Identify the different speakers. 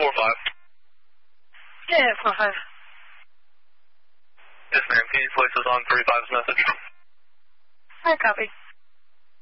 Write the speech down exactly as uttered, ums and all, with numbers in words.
Speaker 1: four five.
Speaker 2: Yeah, four five.
Speaker 1: Yes, ma'am. Can you place us on three five's message?
Speaker 2: I copy.